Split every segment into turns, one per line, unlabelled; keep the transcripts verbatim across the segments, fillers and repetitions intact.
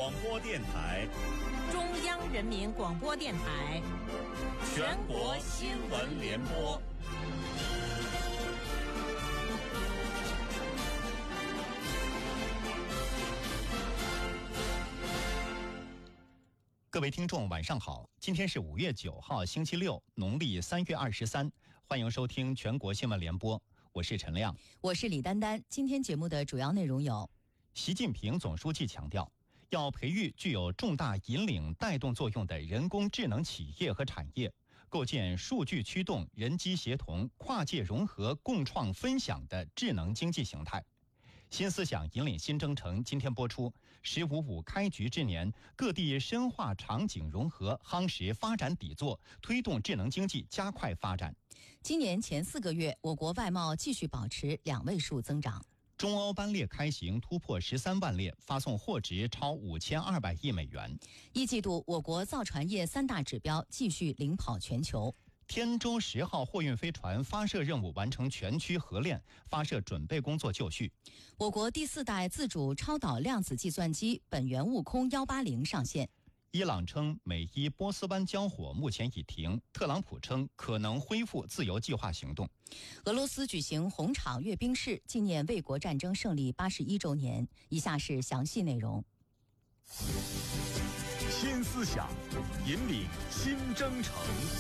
广播电台、
中央人民广播电台、
全国新闻联播。
各位听众晚上好，今天是五月九号星期六，农历三月二十三，欢迎收听全国新闻联播，我是陈亮，
我是李丹丹。今天节目的主要内容有：
习近平总书记强调，要培育具有重大引领带动作用的人工智能企业和产业，构建数据驱动、人机协同、跨界融合、共创分享的智能经济形态。新思想引领新征程今天播出，十五五开局之年，各地深化场景融合，夯实发展底座，推动智能经济加快发展。
今年前四个月，我国外贸继续保持两位数增长。
中欧班列开行突破十三万列，发送货值超五千二百亿美元。
一季度，我国造船业三大指标继续领跑全球。
天舟十号货运飞船发射任务完成全区合练，发射准备工作就绪。
我国第四代自主超导量子计算机本源悟空一八零上线。
伊朗称美伊波斯湾交火目前已停，特朗普称可能恢复自由计划行动。
俄罗斯举行红场阅兵式，纪念卫国战争胜利八十一周年。以下是详细内容。
新思想引领新征程。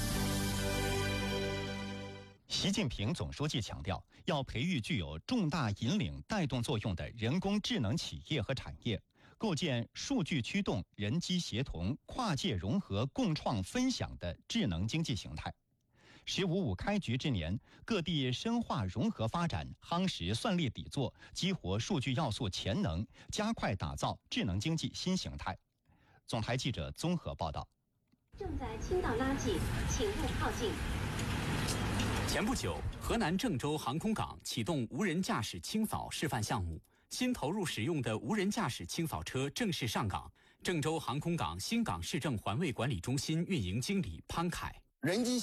习近平总书记强调，要培育具有重大引领带动作用的人工智能企业和产业，构建数据驱动、人机协同、跨界融合、共创分享的智能经济形态。十五五开局之年，各地深化融合发展，夯实算力底座，激活数据要素潜能，加快打造智能经济新形态。总台记者综合报道。
正在倾倒垃圾，请勿靠近。
前不久，河南郑州航空港启动无人驾驶清扫示范项目，新投入使用的无人驾驶清扫车正式上岗。郑州航空港新港市政环卫管理中心运营经理潘凯，
人机